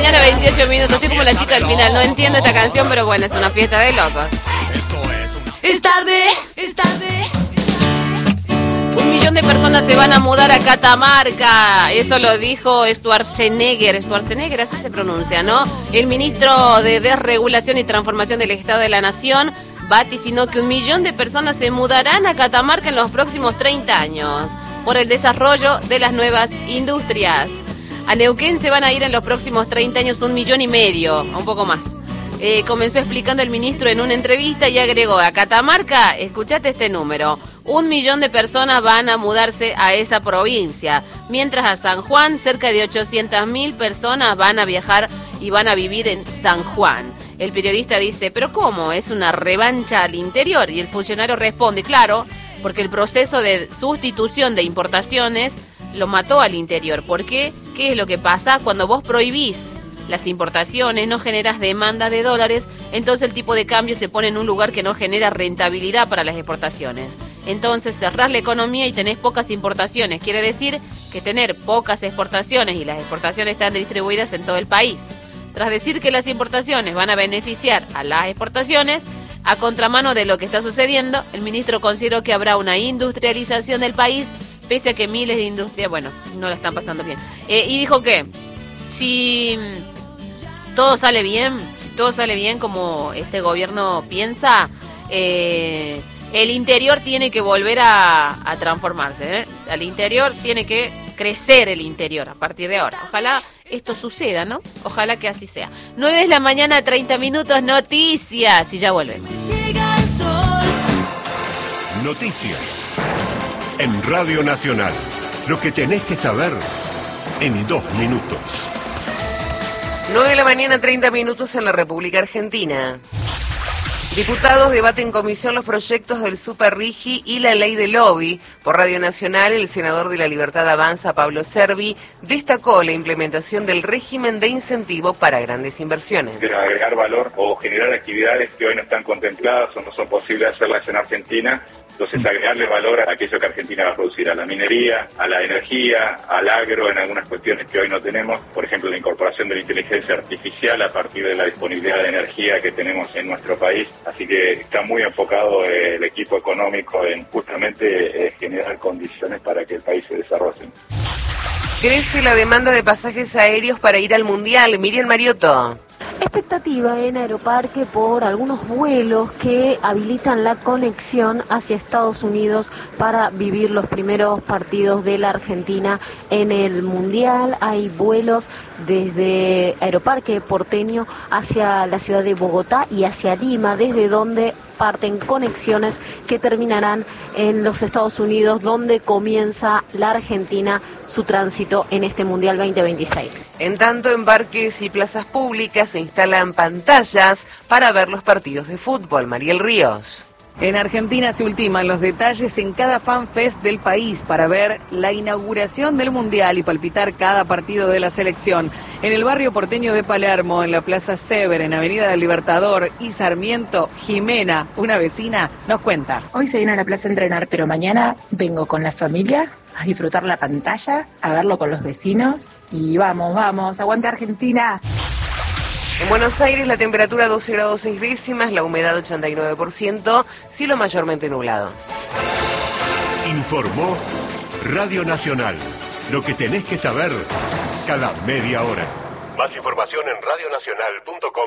mañana, 28 minutos. Estoy como la chica del final. No entiendo esta canción, pero bueno, es una fiesta de locos. Es tarde, es tarde. 1 millón de personas se van a mudar a Catamarca. Eso lo dijo Schwarzenegger. Schwarzenegger, así se pronuncia, ¿no? El ministro de Desregulación y Transformación del Estado de la Nación vaticinó que 1 millón de personas se mudarán a Catamarca en los próximos 30 años por el desarrollo de las nuevas industrias. A Neuquén se van a ir en los próximos 30 años 1,5 millones, un poco más. Comenzó explicando el ministro en una entrevista y agregó: a Catamarca, escuchate este número, 1 millón de personas van a mudarse a esa provincia, mientras a San Juan cerca de 800.000 personas van a viajar y van a vivir en San Juan. El periodista dice: ¿pero cómo? ¿Es una revancha al interior? Y el funcionario responde: claro, porque el proceso de sustitución de importaciones lo mató al interior. ¿Por qué? ¿Qué es lo que pasa? Cuando vos prohibís las importaciones, no generas demanda de dólares, entonces el tipo de cambio se pone en un lugar que no genera rentabilidad para las exportaciones. Entonces cerrás la economía y tenés pocas importaciones. Quiere decir que tener pocas exportaciones y las exportaciones están distribuidas en todo el país. Tras decir que las importaciones van a beneficiar a las exportaciones, a contramano de lo que está sucediendo, el ministro consideró que habrá una industrialización del país, pese a que miles de industrias, bueno, no la están pasando bien. Y dijo que si todo sale bien como este gobierno piensa, el interior tiene que volver a transformarse, ¿eh? Al interior tiene que crecer el interior a partir de ahora. Ojalá esto suceda, ¿no? Ojalá que así sea. 9 de la mañana, 30 minutos, noticias, y ya volvemos. Noticias en Radio Nacional. Lo que tenés que saber en 2 minutos. 9 de la mañana, 30 minutos en la República Argentina. Diputados debaten en comisión los proyectos del Superrigi y la ley de lobby. Por Radio Nacional, el senador de La Libertad Avanza, Pablo Cervi, destacó la implementación del régimen de incentivo para grandes inversiones. De agregar valor o generar actividades que hoy no están contempladas o no son posibles hacerlas en Argentina. Entonces, agregarle valor a aquello que Argentina va a producir, a la minería, a la energía, al agro, en algunas cuestiones que hoy no tenemos. Por ejemplo, la incorporación de la inteligencia artificial a partir de la disponibilidad de energía que tenemos en nuestro país. Así que está muy enfocado el equipo económico en justamente generar condiciones para que el país se desarrolle. Crece la demanda de pasajes aéreos para ir al Mundial. Miriam Mariotto. Expectativa en Aeroparque por algunos vuelos que habilitan la conexión hacia Estados Unidos para vivir los primeros partidos de la Argentina en el Mundial. Hay vuelos desde Aeroparque porteño hacia la ciudad de Bogotá y hacia Lima, desde donde parten conexiones que terminarán en los Estados Unidos, donde comienza la Argentina su tránsito en este Mundial 2026. En tanto, en parques y plazas públicas se instalan pantallas para ver los partidos de fútbol. Mariel Ríos. En Argentina se ultiman los detalles en cada FanFest del país para ver la inauguración del Mundial y palpitar cada partido de la selección. En el barrio porteño de Palermo, en la Plaza Sever, en Avenida del Libertador y Sarmiento, Jimena, una vecina, nos cuenta. Hoy se viene a la plaza a entrenar, pero mañana vengo con la familia a disfrutar la pantalla, a verlo con los vecinos y vamos, aguante Argentina. En Buenos Aires la temperatura 12 grados 6 décimas, la humedad 89%, cielo mayormente nublado. Informó Radio Nacional. Lo que tenés que saber cada media hora. Más información en radionacional.com.